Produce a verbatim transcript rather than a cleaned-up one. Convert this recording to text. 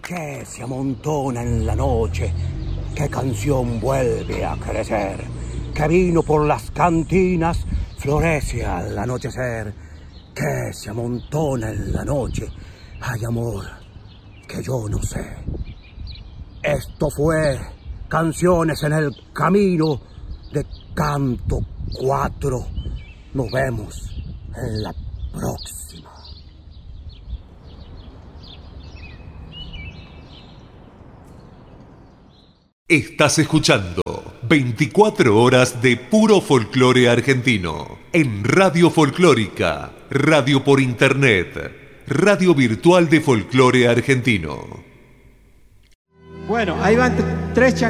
que se amontona en la noche, qué canción vuelve a crecer, que vino por las cantinas florece al anochecer, que se amontona en la noche, hay amor que yo no sé. Esto fue Canciones en el Camino de Canto cuatro. Nos vemos en la próxima. Estás escuchando veinticuatro horas de puro folclore argentino en Radio Folclórica, radio por internet, radio virtual de folclore argentino. Bueno, ahí van tres chacarras.